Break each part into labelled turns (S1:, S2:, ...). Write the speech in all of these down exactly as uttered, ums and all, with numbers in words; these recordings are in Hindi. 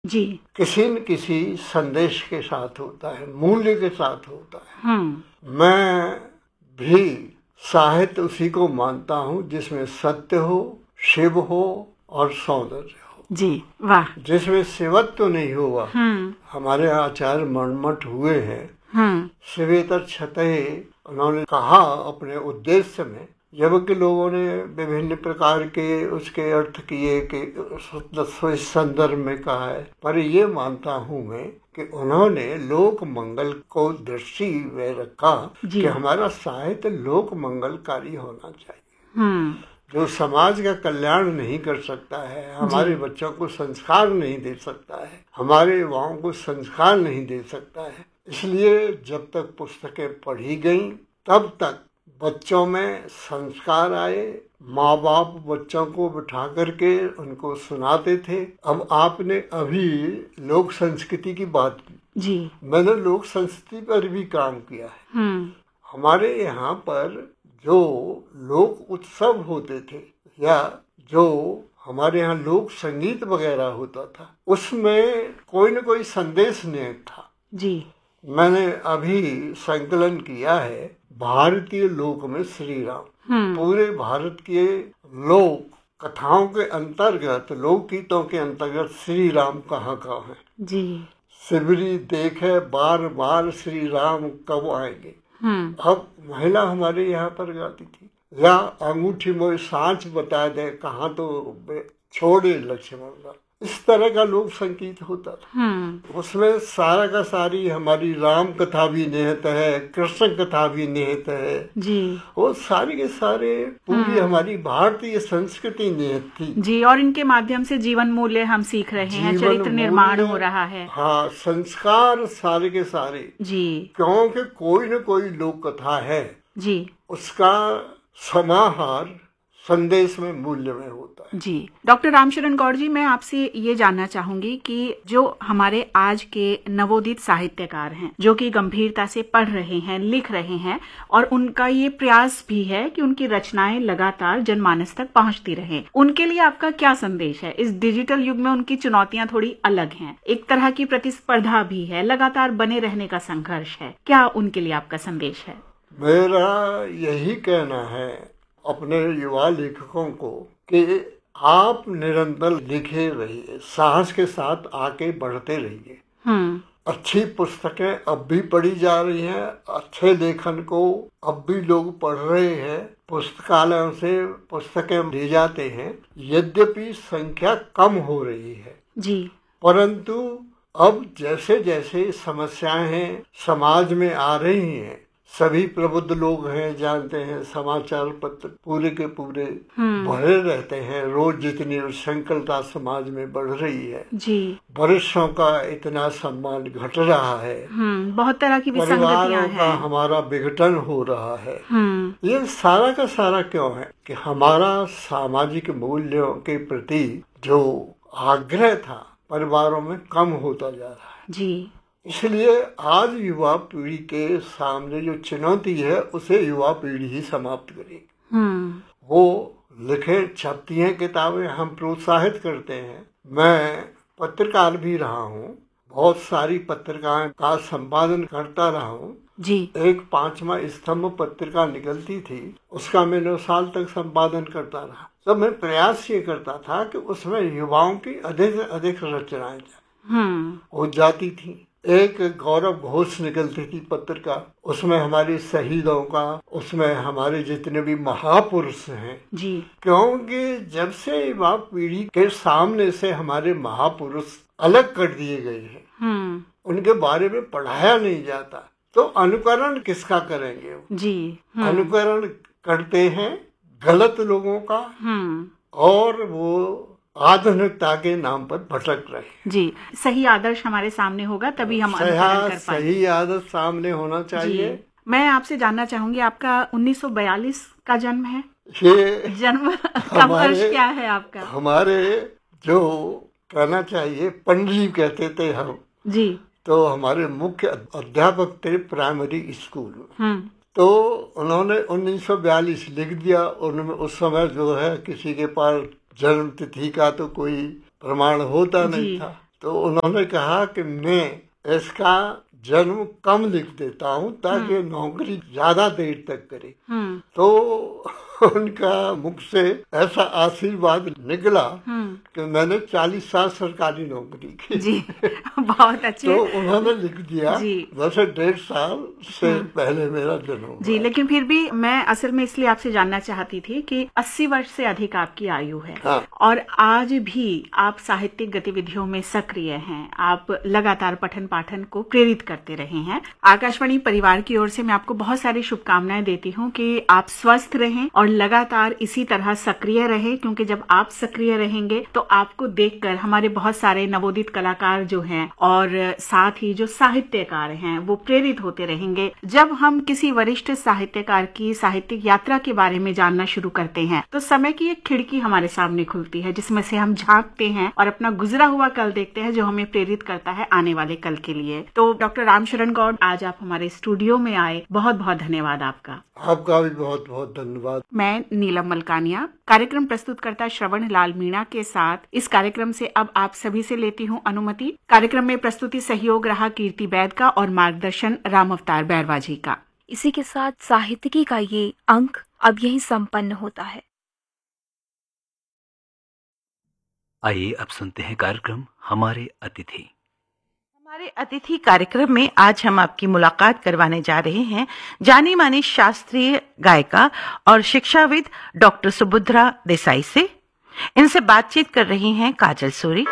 S1: जी,
S2: किसी न किसी संदेश के साथ होता है, मूल्य के साथ होता है।
S1: हम्म,
S2: मैं भी साहित्य उसी को मानता हूँ जिसमें सत्य हो, शिव हो और सौंदर्य हो।
S1: जी, वाह,
S2: जिसमें शिवत्व तो नहीं होगा।
S1: हम्म,
S2: हमारे आचार्य मर्मठ हुए हैं
S1: हम्म,
S2: शिवेतर छतये, उन्होंने कहा अपने उद्देश्य में, जबकि लोगों ने विभिन्न प्रकार के उसके अर्थ किए कि इस संदर्भ में कहा है, पर ये मानता हूँ मैं कि उन्होंने लोक मंगल को दृष्टि में रखा
S1: जी,
S2: कि हमारा साहित्य लोक मंगलकारी होना चाहिए।
S1: हम्म,
S2: जो समाज का कल्याण नहीं कर सकता है, हमारे
S1: जी,
S2: बच्चों को संस्कार नहीं दे सकता है, हमारे युवाओं को संस्कार नहीं दे सकता है, इसलिए जब तक पुस्तकें पढ़ी गईं तब तक बच्चों में संस्कार आए। माँ बाप बच्चों को बिठा करके उनको सुनाते थे। अब आपने अभी लोक संस्कृति की बात की,
S1: जी,
S2: मैंने लोक संस्कृति पर भी काम किया है।
S1: हम्म,
S2: हमारे यहाँ पर जो लोक उत्सव होते थे या जो हमारे यहाँ लोक संगीत वगैरह होता था, उसमें कोई न कोई संदेश निहित था।
S1: जी,
S2: मैंने अभी संकलन किया है भारतीय लोक में श्री राम।
S1: हम्म,
S2: पूरे भारत के लोक कथाओं के अंतर्गत, लोकगीतों के अंतर्गत श्री राम कहाँ कहाँ है।
S1: जी,
S2: सिबरी देखे बार बार श्री राम कब आएंगे।
S1: हम्म,
S2: अब महिला हमारे यहाँ पर गाती थी, या अंगूठी मोई सांच बता दे कहाँ तो छोड़े लक्ष्मण। इस तरह का लोक संगीत होता था।
S1: हम्म,
S2: उसमें सारा का सारी हमारी राम कथा भी निहित है, कृष्ण कथा भी निहित है।
S1: जी,
S2: वो सारे के सारे पूरी हमारी भारतीय संस्कृति निहित थी।
S1: जी, और इनके माध्यम से जीवन मूल्य हम सीख रहे हैं,
S2: जीवन
S1: चरित्र निर्माण
S2: मूल्य,
S1: हो रहा है।
S2: हाँ, संस्कार सारे के सारे।
S1: जी,
S2: क्योंकि कोई न कोई लोक कथा है,
S1: जी,
S2: उसका समाहार संदेश में, मूल्य में होता है।
S1: जी, डॉक्टर रामशरण गौड़ जी, मैं आपसे ये जानना चाहूंगी कि जो हमारे आज के नवोदित साहित्यकार हैं, जो कि गंभीरता से पढ़ रहे हैं, लिख रहे हैं, और उनका ये प्रयास भी है कि उनकी रचनाएं लगातार जनमानस तक पहुंचती रहें, उनके लिए आपका क्या संदेश है? इस डिजिटल युग में उनकी चुनौतियां थोड़ी अलग हैं, एक तरह की प्रतिस्पर्धा भी है, लगातार बने रहने का संघर्ष है, क्या उनके लिए आपका संदेश है?
S2: मेरा यही कहना है अपने युवा लेखकों को कि आप निरंतर लिखे रहिए, साहस के साथ आगे बढ़ते रहिए।
S1: हम्म,
S2: अच्छी पुस्तकें अब भी पढ़ी जा रही हैं, अच्छे लेखन को अब भी लोग पढ़ रहे हैं, पुस्तकालयों से पुस्तकें दी जाते हैं, यद्यपि संख्या कम हो रही है।
S1: जी,
S2: परंतु अब जैसे जैसे समस्याएं समाज में आ रही हैं, सभी प्रबुद्ध लोग हैं, जानते हैं, समाचार पत्र पूरे के पूरे भरे रहते हैं, रोज जितनी उच्छृंखलता समाज में बढ़ रही है,
S1: जी,
S2: वरिष्ठों का इतना सम्मान घट रहा है,
S1: हम्म, बहुत तरह की विसंगतियां
S2: परिवारों का
S1: हैं।
S2: हमारा विघटन हो रहा है।
S1: हम्म,
S2: ये सारा का सारा क्यों है कि हमारा सामाजिक मूल्यों के प्रति जो आग्रह था परिवारों में कम होता जा रहा है।
S1: जी,
S2: इसलिए आज युवा पीढ़ी के सामने जो चुनौती है उसे युवा पीढ़ी ही समाप्त करेगी।
S1: हम्म,
S2: वो लिखे, छपती हैं किताबें, हम प्रोत्साहित करते हैं। मैं पत्रकार भी रहा हूँ, बहुत सारी पत्रिकाएं का संपादन करता रहा हूँ।
S1: जी,
S2: एक पांचवा स्तंभ पत्रिका निकलती थी, उसका मैं नौ साल तक संपादन करता रहा। तो मैं प्रयास ये करता था कि उसमें युवाओं की अधिक से अधिक रचनाएं
S1: हम्म,
S2: हो जाती थी। एक गौरव घोष निकलती थी पत्रिका, उसमें हमारे शहीदों का, उसमें हमारे जितने भी महापुरुष हैं,
S1: जी,
S2: क्योंकि जब से युवा पीढ़ी के सामने से हमारे महापुरुष अलग कर दिए गए हैं,
S1: हम्म,
S2: उनके बारे में पढ़ाया नहीं जाता, तो अनुकरण किसका करेंगे?
S1: जी, हम्म,
S2: अनुकरण करते हैं गलत लोगों का,
S1: हम्म,
S2: और वो आधुनिकता के नाम पर भटक रहे।
S1: जी, सही आदर्श हमारे सामने होगा तभी हम अनुकरण कर पाएंगे।
S2: सही आदत सामने होना चाहिए।
S1: जी, मैं आपसे जानना चाहूंगी, आपका उन्नीस सौ बयालीस का जन्म है?
S2: ये
S1: जन्म का वर्ष क्या है आपका?
S2: हमारे जो कहना चाहिए पंडित कहते थे हम
S1: जी,
S2: तो हमारे मुख्य अध्यापक थे प्राइमरी स्कूल में,
S1: हम्म,
S2: तो उन्होंने उन्नीस सौ बयालीस लिख दिया। उनमें उस समय जो है किसी के पास जन्म तिथि का तो कोई प्रमाण होता नहीं था, तो उन्होंने कहा कि मैं इसका जन्म कम लिख देता हूँ ताकि नौकरी ज्यादा देर तक करे। तो उनका मुख से ऐसा आशीर्वाद निकला कि मैंने चालीस साल सरकारी नौकरी की।
S1: जी, बहुत अच्छे।
S2: तो उन्होंने लिख दिया वैसे डेढ़ साल से पहले मेरा जन्म हुआ।
S1: जी, लेकिन फिर भी मैं असल में इसलिए आपसे जानना चाहती थी कि अस्सी वर्ष से अधिक आपकी आयु है। हाँ। और आज भी आप साहित्यिक गतिविधियों में सक्रिय हैं, आप लगातार पठन पाठन को प्रेरित करते रहे हैं। आकाशवाणी परिवार की ओर से मैं आपको बहुत सारी शुभकामनाएं देती हूँ कि आप स्वस्थ रहें और लगातार इसी तरह सक्रिय रहें, क्योंकि जब आप सक्रिय रहेंगे तो आपको देखकर हमारे बहुत सारे नवोदित कलाकार जो हैं और साथ ही जो साहित्यकार हैं वो प्रेरित होते रहेंगे। जब हम किसी वरिष्ठ साहित्यकार की साहित्यिक यात्रा के बारे में जानना शुरू करते हैं तो समय की एक खिड़की हमारे सामने खुलती है जिसमें से हम झांकते हैं और अपना गुजरा हुआ कल देखते हैं जो हमें प्रेरित करता है आने वाले कल के लिए। तो डॉक्टर रामशरण गौड़, आज आप हमारे स्टूडियो में आए, बहुत बहुत धन्यवाद आपका।
S2: आपका भी बहुत बहुत धन्यवाद।
S1: मैं नीलम मलकानिया, कार्यक्रम प्रस्तुतकर्ता श्रवण लाल मीणा के साथ इस कार्यक्रम से अब आप सभी से लेती हूँ अनुमति। कार्यक्रम में प्रस्तुति सहयोग रहा कीर्ति बैद का और मार्गदर्शन राम अवतार बैरवा जी का।
S3: इसी के साथ साहित्यिकी का ये अंक अब यही संपन्न होता है।
S4: आइए अब सुनते हैं कार्यक्रम हमारे अतिथि।
S5: हमारे अतिथि कार्यक्रम में आज हम आपकी मुलाकात करवाने जा रहे हैं जानी मानी शास्त्रीय गायिका और शिक्षाविद डॉक्टर सुभद्रा देसाई से। इनसे बातचीत कर रही हैं काजल सूरी।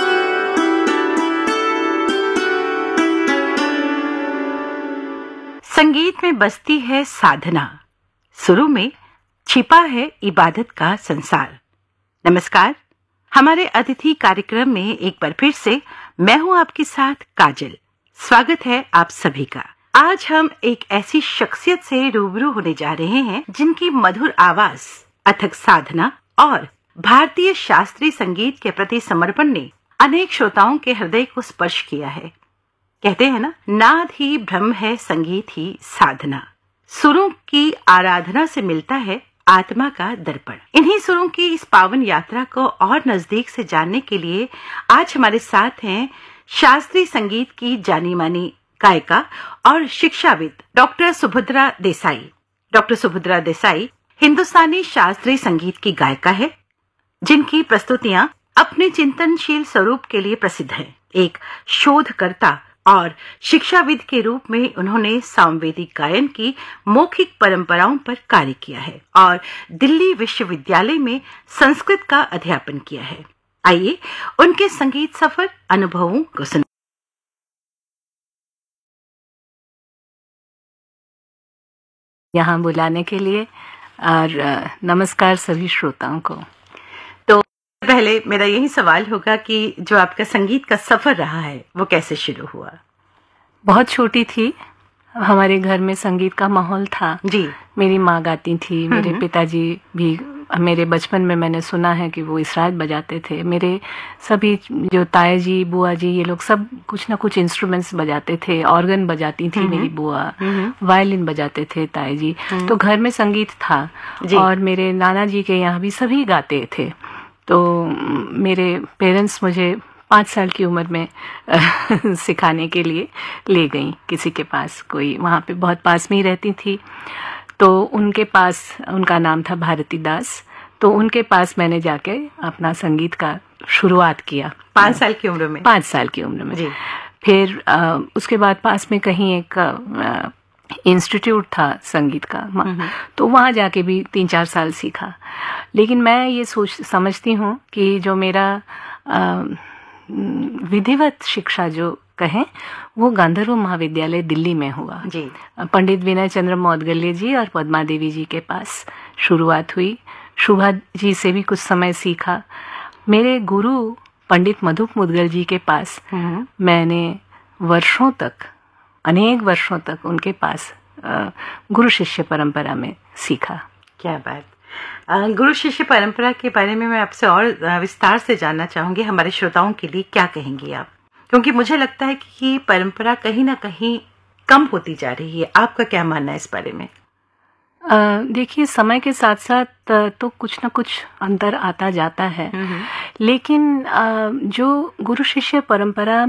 S5: संगीत में बसती है साधना, सुरों में छिपा है इबादत का संसार। नमस्कार, हमारे अतिथि कार्यक्रम में एक बार फिर से मैं हूं आपके साथ काजल। स्वागत है आप सभी का। आज हम एक ऐसी शख्सियत से रूबरू होने जा रहे हैं जिनकी मधुर आवाज, अथक साधना और भारतीय शास्त्रीय संगीत के प्रति समर्पण ने अनेक श्रोताओं के हृदय को स्पर्श किया है। कहते हैं ना, नाद ही ब्रह्म है, संगीत ही साधना। सुरों की आराधना से मिलता है आत्मा का दर्पण। इन्हीं सुरों की इस पावन यात्रा को और नजदीक से जानने के लिए आज हमारे साथ हैं शास्त्रीय संगीत की जानी मानी गायिका और शिक्षाविद डॉक्टर सुभद्रा देसाई। डॉक्टर सुभद्रा देसाई हिंदुस्तानी शास्त्रीय संगीत की गायिका है जिनकी प्रस्तुतियां अपने चिंतनशील स्वरूप के लिए प्रसिद्ध हैं। एक शोधकर्ता और शिक्षाविद के रूप में उन्होंने सामवेदिक गायन की मौखिक परंपराओं पर कार्य किया है और दिल्ली विश्वविद्यालय में संस्कृत का अध्यापन किया है। आइए उनके संगीत सफर अनुभवों को सुनें।
S6: यहाँ बुलाने के लिए और नमस्कार सभी श्रोताओं को।
S5: तो पहले मेरा यही सवाल होगा कि जो आपका संगीत का सफर रहा है वो कैसे शुरू हुआ?
S6: बहुत छोटी थी, हमारे घर में संगीत का माहौल था
S5: जी।
S6: मेरी माँ गाती थी, मेरे पिताजी भी, मेरे बचपन में मैंने सुना है कि वो इसराज बजाते थे। मेरे सभी जो ताया जी, बुआ जी, ये लोग सब कुछ ना कुछ इंस्ट्रूमेंट्स बजाते थे। ऑर्गन बजाती थी मेरी बुआ, वायलिन बजाते थे ताया जी। तो घर में संगीत था और मेरे नाना जी के यहाँ भी सभी गाते थे। तो मेरे पेरेंट्स मुझे पाँच साल की उम्र में सिखाने के लिए ले गई किसी के पास। कोई वहाँ पे बहुत पास में ही रहती थी, तो उनके पास, उनका नाम था भारती दास, तो उनके पास मैंने जाके अपना संगीत का शुरुआत किया।
S5: पाँच साल की उम्र में?
S6: पाँच साल की उम्र में जी। फिर आ, उसके बाद पास में कहीं एक इंस्टीट्यूट था संगीत का, तो वहाँ जाके भी तीन चार साल सीखा। लेकिन मैं ये सोच समझती हूँ कि जो मेरा आ, विधिवत शिक्षा जो कहें वो गांधर्व महाविद्यालय दिल्ली में हुआ
S5: जी।
S6: पंडित विनय चंद्र मौदगल्य जी और पद्मा देवी जी के पास शुरुआत हुई। शुभा जी से भी कुछ समय सीखा। मेरे गुरु पंडित मधुप मुदगल जी के पास मैंने वर्षों तक, अनेक वर्षों तक उनके पास गुरु शिष्य परंपरा में सीखा।
S5: क्या बात। गुरु शिष्य परंपरा के बारे में मैं आपसे और विस्तार से जानना चाहूंगी। हमारे श्रोताओं के लिए क्या कहेंगी आप? क्योंकि मुझे लगता है कि ये परंपरा कहीं ना कहीं कम होती जा रही है। आपका क्या मानना है इस बारे में?
S6: देखिए, समय के साथ साथ तो कुछ ना कुछ अंतर आता जाता है, लेकिन जो गुरु शिष्य परंपरा